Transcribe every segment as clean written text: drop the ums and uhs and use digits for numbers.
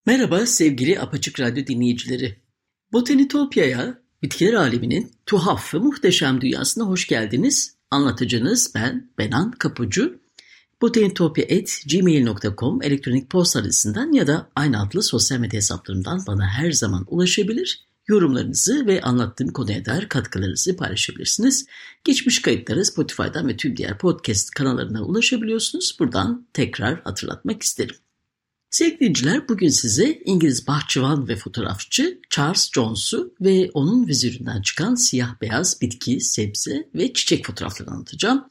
Merhaba sevgili Apaçık Radyo dinleyicileri. Botanitopya'ya, bitkiler aleminin tuhaf ve muhteşem dünyasına hoş geldiniz. Anlatıcınız ben Benan Kapucu. botanitopya@gmail.com elektronik posta adresinden ya da aynı adlı sosyal medya hesaplarımdan bana her zaman ulaşabilir. Yorumlarınızı ve anlattığım konuya dair katkılarınızı paylaşabilirsiniz. Geçmiş kayıtlara Spotify'dan ve tüm diğer podcast kanallarına ulaşabiliyorsunuz. Buradan tekrar hatırlatmak isterim. Sevgili dinleyiciler, bugün size İngiliz bahçıvan ve fotoğrafçı Charles Jones'u ve onun vizöründen çıkan siyah beyaz bitki, sebze ve çiçek fotoğraflarını anlatacağım.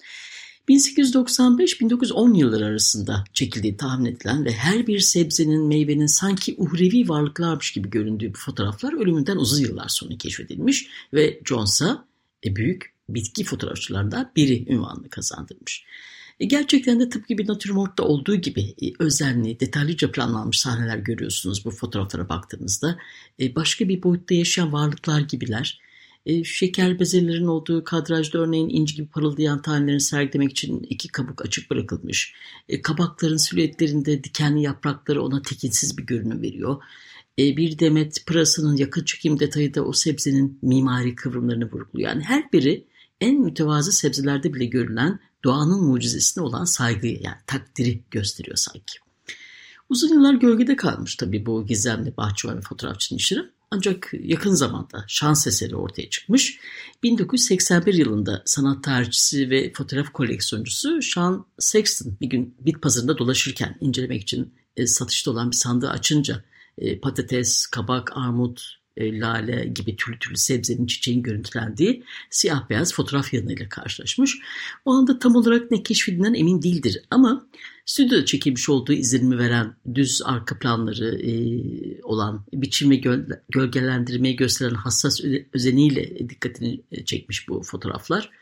1895-1910 yılları arasında çekildiği tahmin edilen ve her bir sebzenin, meyvenin sanki uhrevi varlıklarmış gibi göründüğü bu fotoğraflar ölümünden uzun yıllar sonra keşfedilmiş ve Jones'a büyük bitki fotoğrafçılarından biri unvanını kazandırmış. Gerçekten de tıpkı bir natürmort'ta olduğu gibi özenli, detaylıca planlanmış sahneler görüyorsunuz bu fotoğraflara baktığınızda. Başka bir boyutta yaşayan varlıklar gibiler. Şeker bezelerin olduğu kadrajda örneğin inci gibi parıldayan tanelerini sergilemek için iki kabuk açık bırakılmış. Kabakların silüetlerinde dikenli yaprakları ona tekinsiz bir görünüm veriyor. Bir demet pırasının yakın çekim detayı da o sebzenin mimari kıvrımlarını vurguluyor. Yani her biri en mütevazı sebzelerde bile görülen doğanın mucizesine olan saygıyı, yani takdiri gösteriyor sanki. Uzun yıllar gölgede kalmış tabii bu gizemli bahçıvan ve fotoğrafçının işleri. Ancak yakın zamanda şans eseri ortaya çıkmış. 1981 yılında sanat tarihçisi ve fotoğraf koleksiyoncusu Sean Sexton bir gün bit pazarında dolaşırken incelemek için satışta olan bir sandığı açınca patates, kabak, armut, lale gibi türlü türlü sebzenin, çiçeğin görüntülendiği siyah beyaz fotoğraf yığınıyla karşılaşmış. O anda tam olarak ne keşfedilen emin değildir ama stüdyoda çekilmiş olduğu izlenimi veren düz arka planları olan biçim ve gölgelendirmeyi gösteren hassas özeniyle dikkatini çekmiş bu fotoğraflar.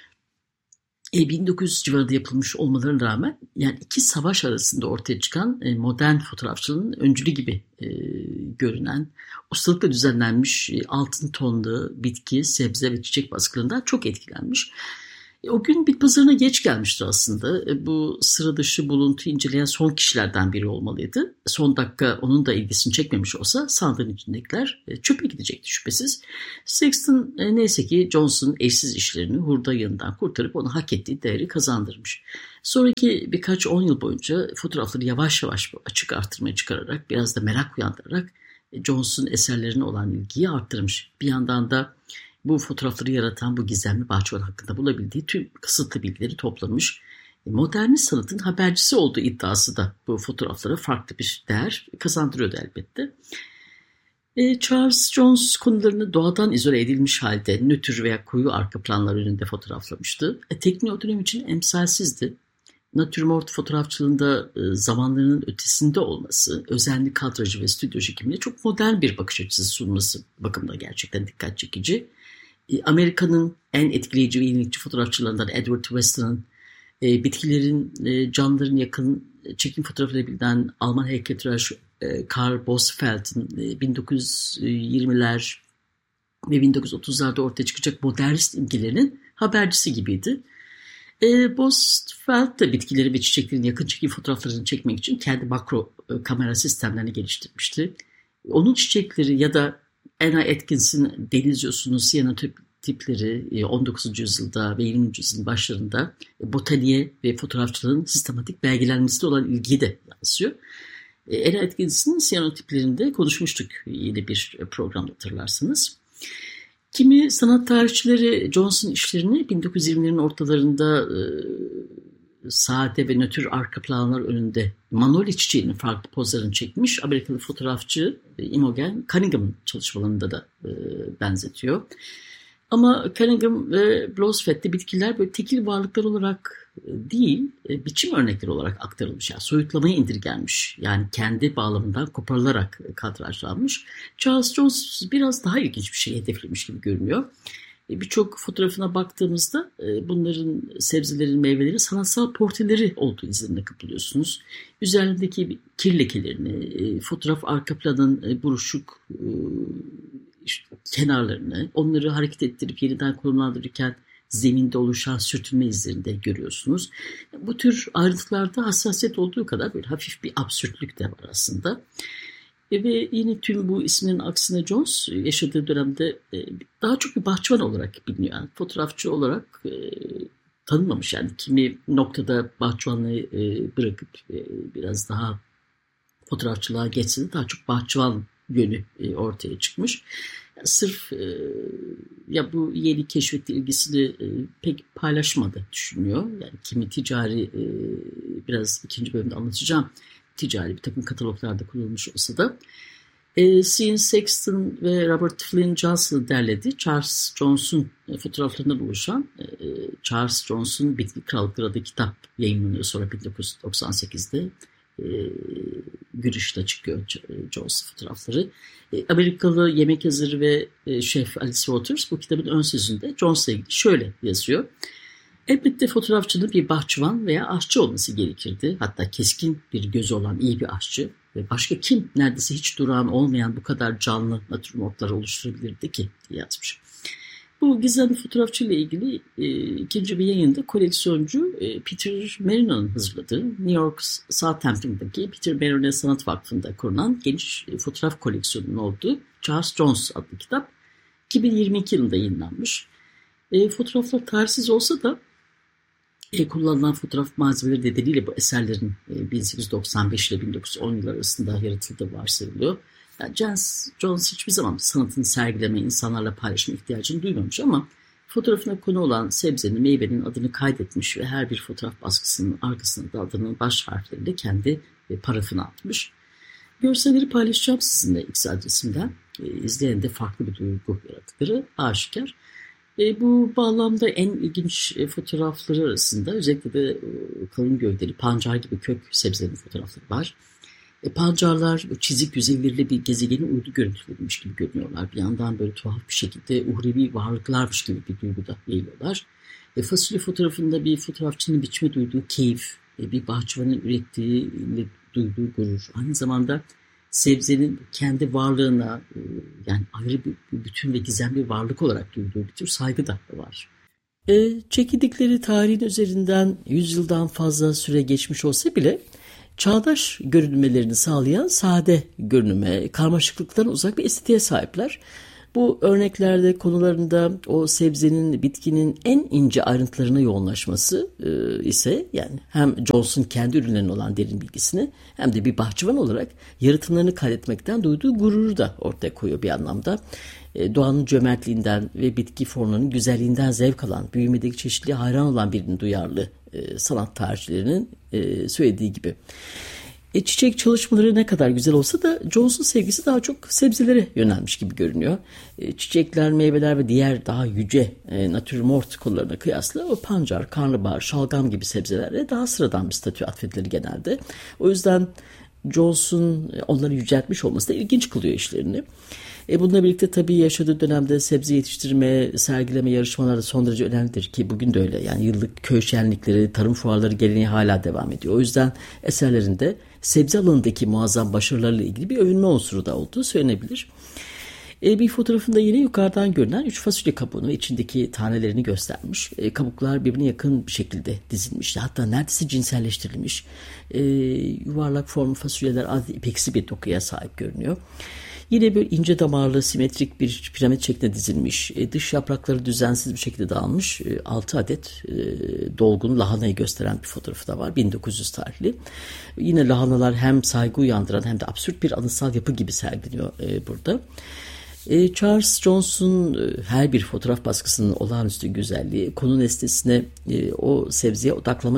1900 civarında yapılmış olmalarına rağmen yani iki savaş arasında ortaya çıkan modern fotoğrafçılığın öncülü gibi görünen, ustalıkla düzenlenmiş altın tonlu bitki, sebze ve çiçek baskılarından çok etkilenmiş. O gün bit pazarına geç gelmişti aslında. Bu sıra dışı buluntuyu inceleyen son kişilerden biri olmalıydı. Son dakika onun da ilgisini çekmemiş olsa sandığın içindekiler çöpe gidecekti şüphesiz. Sexton neyse ki Jones'un eşsiz işlerini hurda yanından kurtarıp ona hak ettiği değeri kazandırmış. Sonraki birkaç 10 yıl boyunca fotoğrafları yavaş yavaş açık artırmaya çıkararak, biraz da merak uyandırarak Jones'un eserlerine olan ilgiyi arttırmış. Bir yandan da bu fotoğrafları yaratan bu gizemli bahçıvan hakkında bulabildiği tüm kısıtlı bilgileri toplamış. Modernist sanatın habercisi olduğu iddiası da bu fotoğraflara farklı bir değer kazandırıyordu elbette. Charles Jones konularını doğadan izole edilmiş halde nötr veya koyu arka planlar önünde fotoğraflamıştı. Tekniği o dönem için emsalsizdi. Natürmort fotoğrafçılığında zamanlarının ötesinde olması, özenli kadrajı ve stüdyo çekimine çok modern bir bakış açısı sunması bakımında gerçekten dikkat çekici. Amerika'nın en etkileyici ve yenilikçi fotoğrafçılarından Edward Weston'ın bitkilerin, canlıların yakın çekim fotoğrafıyla bilinen Alman heykeltıraş Karl Bosfeld'in 1920'ler ve 1930'larda ortaya çıkacak modernist imgelerinin habercisi gibiydi. Bosfeld de bitkileri ve çiçeklerin yakın çekim fotoğraflarını çekmek için kendi makro kamera sistemlerini geliştirmişti. Onun çiçekleri ya da Anna Atkins'in deniz yosunun siyanotipleri 19. yüzyılda ve 20. yüzyılın başlarında botaniğe ve fotoğrafçılığın sistematik belgelenmesine olan ilgiyi de yansıyor. Anna Atkins'in siyanotiplerinde konuşmuştuk yine bir programda hatırlarsanız. Kimi sanat tarihçileri Jones'un işlerini 1920'lerin ortalarında sade ve nötr arka planlar önünde manolya çiçeğinin farklı pozlarını çekmiş Amerikalı fotoğrafçı Imogen Cunningham'ın çalışmalarında da benzetiyor. Ama Cunningham ve Blosfeld'de bitkiler böyle tekil varlıklar olarak değil, biçim örnekleri olarak aktarılmış. Yani soyutlamaya indirgenmiş. Yani kendi bağlamından koparılarak kadrajlanmış. Charles Jones biraz daha ilginç bir şey hedeflemiş gibi görünüyor. Birçok fotoğrafına baktığımızda bunların, sebzelerin, meyvelerin sanatsal portreleri olduğu izlenimine kapılıyorsunuz. Üzerindeki kir lekelerini, fotoğraf arka planın buruşuk kenarlarını, onları hareket ettirip yeniden konumlandırırken zeminde oluşan sürtünme izlerini de görüyorsunuz. Bu tür ayrıntılarda hassasiyet olduğu kadar böyle hafif bir absürtlük de var aslında. Ve yine tüm bu isminin aksine Jones yaşadığı dönemde daha çok bir bahçıvan olarak biliniyor. Yani fotoğrafçı olarak tanınmamış. Yani kimi noktada bahçıvanlığı bırakıp biraz daha fotoğrafçılığa geçse de daha çok bahçıvan yönü ortaya çıkmış. Yani sırf ya bu yeni keşfette ilgisini pek paylaşmadı düşünüyor. Yani kimi ticari biraz ikinci bölümde anlatacağım, ticari bir takım kataloglarda kullanılmış olsa da Sean Sexton ve Robert Flynn Johnson derledi. Charles Jones'un fotoğraflarından oluşan Charles Jones'un Bitki Krallıkları adlı kitap yayınlanıyor sonra 1998'de. Güneş'te çıkıyor Jones fotoğrafları. Amerikalı yemek yazarı ve şef Alice Waters bu kitabın ön sözünde Jones'la ilgili şöyle yazıyor. Elbette fotoğrafçının bir bahçıvan veya aşçı olması gerekirdi. Hatta keskin bir gözü olan iyi bir aşçı. Ve başka kim neredeyse hiç durağan olmayan bu kadar canlı natürmortları oluşturabilirdi ki diye yazmış. Bu gizemli fotoğrafçıyla ilgili ikinci bir yayında koleksiyoncu Peter Marino'nun hazırladığı New York Southampton'daki Peter Marino Sanat Vakfı'nda kurulan geniş fotoğraf koleksiyonunun olduğu Charles Jones adlı kitap 2022 yılında yayınlanmış. Fotoğraflar tarihsiz olsa da kullanılan fotoğraf malzemeleri nedeniyle bu eserlerin 1895 ile 1910 yıllar arasında yaratıldığı varsayılıyor. Yani Jones hiçbir zaman sanatını sergileme, insanlarla paylaşma ihtiyacını duymamış ama fotoğrafına konu olan sebzenin, meyvenin adını kaydetmiş ve her bir fotoğraf baskısının arkasına da adının baş harfleriyle kendi parafını atmış. Görselleri paylaşacağım sizinle X adresimden. İzleyen de farklı bir duygu yarattıkları aşikar. Bu bağlamda en ilginç fotoğrafları arasında özellikle de kalın gövdeli pancar gibi kök sebzelerin fotoğrafları var. Pancarlar çizik yüzeyleriyle bir gezegenin uydu görüntülenmiş gibi görünüyorlar. Bir yandan böyle tuhaf bir şekilde uhrevi varlıklarmış gibi bir duyguda yayılıyorlar. Fasulye fotoğrafında bir fotoğrafçının biçime duyduğu keyif, bir bahçıvanın ürettiği duyduğu gurur. Aynı zamanda sebzenin kendi varlığına yani ayrı bir bütün ve gizemli bir varlık olarak duyduğu bir tür saygı da var. Çekildikleri tarihin üzerinden 100 yıldan fazla süre geçmiş olsa bile çağdaş görünmelerini sağlayan sade görünüme, karmaşıklıktan uzak bir estetiğe sahipler. Bu örneklerde konularında o sebzenin, bitkinin en ince ayrıntılarına yoğunlaşması ise yani hem Jones'un kendi ürünlerine olan derin bilgisini hem de bir bahçıvan olarak yaratımlarını kaydetmekten duyduğu gururu da ortaya koyuyor bir anlamda. Doğanın cömertliğinden ve bitki formlarının güzelliğinden zevk alan, büyümedeki çeşitliliğe hayran olan birinin duyarlı sanat tarihçilerinin söylediği gibi. Çiçek çalışmaları ne kadar güzel olsa da Jones'un sevgisi daha çok sebzelere yönelmiş gibi görünüyor. Çiçekler, meyveler ve diğer daha yüce natürmort kollarına kıyasla o pancar, karnabahar, şalgam gibi sebzelere daha sıradan bir statü atfedilir genelde. O yüzden Jones'un onları yüceltmiş olması da ilginç kılıyor işlerini. Bununla birlikte tabii yaşadığı dönemde sebze yetiştirme, sergileme yarışmaları da son derece önemlidir ki bugün de öyle. Yani yıllık köy şenlikleri, tarım fuarları geleneği hala devam ediyor. O yüzden eserlerinde sebze alanındaki muazzam başarılarıyla ilgili bir övünme unsuru da olduğu söylenebilir. Bir fotoğrafında yine yukarıdan görünen 3 fasulye kabuğunu ve içindeki tanelerini göstermiş. Kabuklar birbirine yakın bir şekilde dizilmiş. Hatta neredeyse cinselleştirilmiş. Yuvarlak formlu fasulyeler adeta ipeksi bir dokuya sahip görünüyor. Yine böyle ince damarlı, simetrik bir piramit şeklinde dizilmiş. Dış yaprakları düzensiz bir şekilde dağılmış. 6 adet dolgun lahanayı gösteren bir fotoğrafı da var. 1900 tarihli. Yine lahanalar hem saygı uyandıran hem de absürt bir anıtsal yapı gibi sergileniyor burada. Charles Jones'un her bir fotoğraf baskısının olağanüstü güzelliği, konu nesnesine o sebzeye odaklama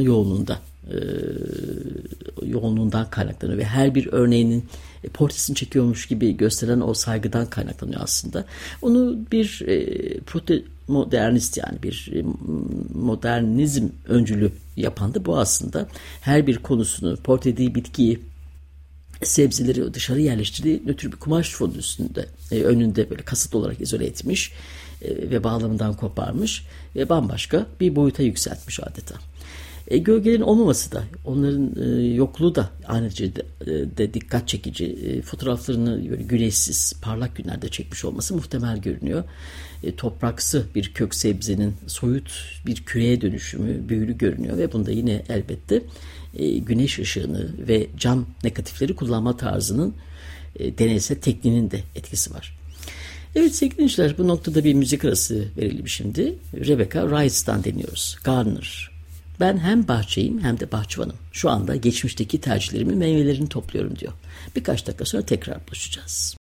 yoğunluğundan kaynaklanıyor ve her bir örneğinin portresini çekiyormuş gibi gösteren o saygıdan kaynaklanıyor aslında. Onu bir modernist yani bir modernizm öncülü yapan da bu aslında. Her bir konusunu, portrediği bitkiyi, sebzeleri dışarı yerleştirdiği nötr bir kumaş fonu üstünde, önünde böyle kasıt olarak izole etmiş ve bağlamından koparmış ve bambaşka bir boyuta yükseltmiş adeta. Gölgelerin olmaması da, onların yokluğu da aynı de dikkat çekici. Fotoğraflarını böyle güneşsiz, parlak günlerde çekmiş olması muhtemel görünüyor. Topraksı bir kök sebzenin soyut bir küreye dönüşümü büyülü görünüyor ve bunda yine elbette güneş ışığını ve cam negatifleri kullanma tarzının deneysel tekniğinin de etkisi var. Evet sevgili dinleyiciler, bu noktada bir müzik arası verelim şimdi. Rebecca Wrights'tan dinliyoruz. Gardener. Ben hem bahçeyim hem de bahçıvanım. Şu anda geçmişteki tercihlerimin meyvelerini topluyorum diyor. Birkaç dakika sonra tekrar buluşacağız.